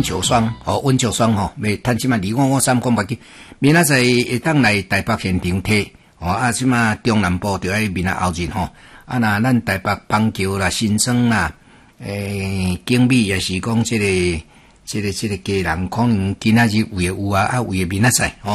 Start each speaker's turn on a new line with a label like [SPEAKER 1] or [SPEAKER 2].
[SPEAKER 1] 温球霜，温球霜袂趁即嘛253讲目去，明仔载会当来台北现场摕，即嘛中南部就喺明仔后日那咱台北邦桥啦、新庄啦、景美也是讲这个家人可能今仔日有啊，有明仔载